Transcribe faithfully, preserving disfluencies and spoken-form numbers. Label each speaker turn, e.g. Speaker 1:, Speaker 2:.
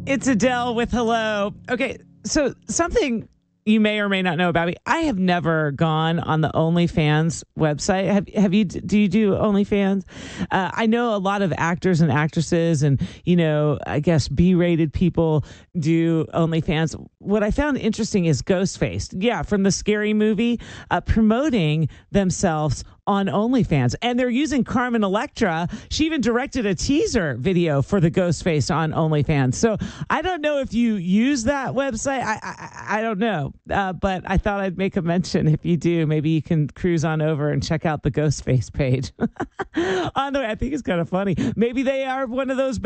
Speaker 1: It's Adele with Hello. Okay, so something you may or may not know about me. I have never gone on the OnlyFans website. Have have you? Do you do OnlyFans? Uh, I know a lot of actors and actresses, and you know, I guess B-rated people do OnlyFans. What I found interesting is Ghostface, yeah, from the Scary Movie, uh, promoting themselves on OnlyFans, and they're using Carmen Electra. She even directed a teaser video for the Ghostface on OnlyFans. So I don't know if you use that website. I I, I don't know, uh, but I thought I'd make a mention. If you do, maybe you can cruise on over and check out the Ghostface page. On the way, I think it's kind of funny. Maybe they are one of those